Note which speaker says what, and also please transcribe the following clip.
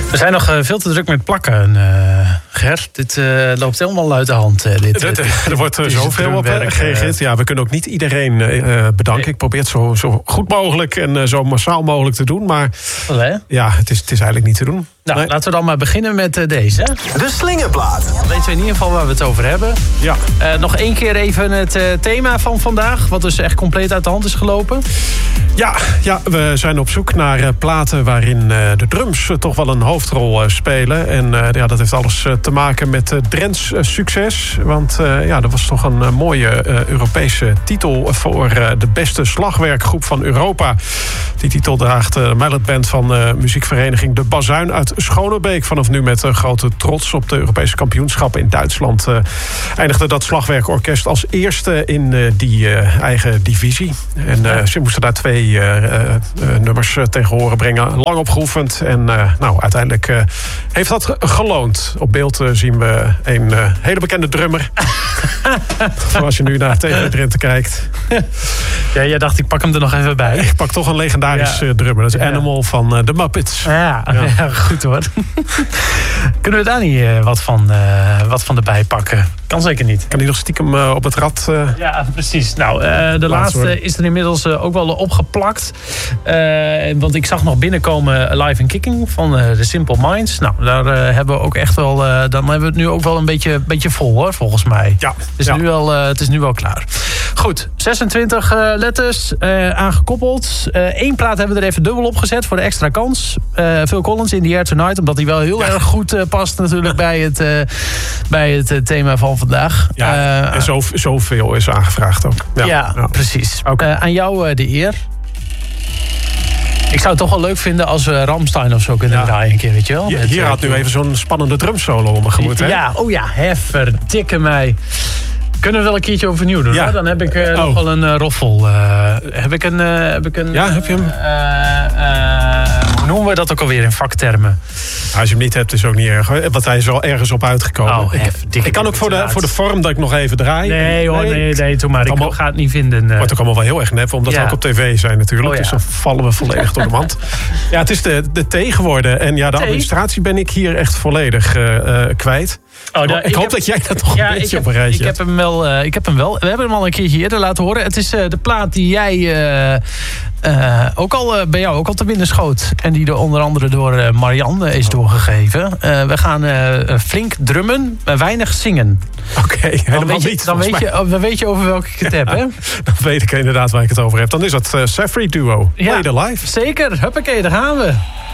Speaker 1: We zijn nog veel te druk met plakken, Ger. Dit loopt helemaal uit de hand.
Speaker 2: Er wordt zoveel op gereageerd. Ja, we kunnen ook niet iedereen bedanken. Ik probeer het zo goed mogelijk en zo massaal mogelijk te doen. Maar ja, het is eigenlijk niet te doen.
Speaker 1: Nou, laten we dan maar beginnen met deze.
Speaker 3: De slingerplaat.
Speaker 1: Dan weten we in ieder geval waar we het over hebben.
Speaker 2: Ja.
Speaker 1: Nog één keer even het thema van vandaag. Wat dus echt compleet uit de hand is gelopen.
Speaker 2: Ja, we zijn op zoek naar platen waarin de drums toch wel een hoofdrol spelen. En dat heeft alles te maken met Drents succes. Want er was toch een mooie Europese titel voor de beste slagwerkgroep van Europa. Die titel draagt de Mallet-band van muziekvereniging De Bazuin uit Schonebeek. Vanaf nu met grote trots op de Europese kampioenschappen in Duitsland. Eindigde dat slagwerkorkest als eerste in die eigen divisie. En ze moesten daar 2 nummers tegen horen brengen. Lang opgeoefend. En uiteindelijk heeft dat geloond. Op beeld zien we een hele bekende drummer. Als je nu naar tegen Drenthe kijkt.
Speaker 1: Ja, jij dacht ik pak hem er nog even bij.
Speaker 2: Ik pak toch een legendarisch drummer. Dat is Animal van de Muppets.
Speaker 1: Ja, goed hoor. Kunnen we daar niet wat van erbij pakken? Kan zeker niet.
Speaker 2: Kan die nog stiekem op het rad?
Speaker 1: Ja, precies. Nou, de laatste is er inmiddels ook wel opgeplakt. Want ik zag nog binnenkomen Alive and Kicking van The Simple Minds. Nou, daar hebben we ook echt wel... dan hebben we het nu ook wel een beetje vol hoor, volgens mij.
Speaker 2: Ja.
Speaker 1: Het is nu wel klaar. Goed, 26 letters aangekoppeld. 1 plaat hebben we er even dubbel op gezet voor de extra kans. Phil Collins, In The Air Tonight. Omdat hij wel heel erg goed past natuurlijk bij het thema van vandaag.
Speaker 2: Ja, en zoveel is aangevraagd ook.
Speaker 1: Ja, precies.
Speaker 2: Okay.
Speaker 1: Aan jou de eer. Ik zou het toch wel leuk vinden als we Rammstein of zo kunnen draaien een keer, weet je wel.
Speaker 2: Hier had nu even zo'n spannende drumsolo ondergemoet, hè?
Speaker 1: Ja, verdikke mij. Kunnen we wel een keertje overnieuw doen? Ja. Dan heb ik nog wel een roffel. Heb je hem? Hoe noemen we dat ook alweer in vaktermen?
Speaker 2: Als je hem niet hebt, is ook niet erg. Want hij is wel ergens op uitgekomen. Ik kan ook voor de vorm dat ik nog even draai.
Speaker 1: Nee, doe maar. Ik ga het niet vinden.
Speaker 2: Het wordt ook allemaal wel heel erg nep, omdat we ook op tv zijn natuurlijk. Dus dan vallen we volledig door de mand. Ja, het is de T geworden. En ja, de administratie ben ik hier echt volledig kwijt. Ik hoop dat jij dat nog een beetje op een rijtje hebt.
Speaker 1: Ik heb hem wel. We hebben hem al een keertje eerder laten horen. Het is de plaat die jij bij jou ook al te binnen schoot. En die onder andere door Marianne is doorgegeven. We gaan flink drummen, maar weinig zingen.
Speaker 2: Oké, helemaal niet.
Speaker 1: Dan weet je over welke ik het heb, hè?
Speaker 2: Dan weet ik inderdaad waar ik het over heb. Dan is dat Safri Duo. Play the Live.
Speaker 1: Zeker. Huppakee, daar gaan we.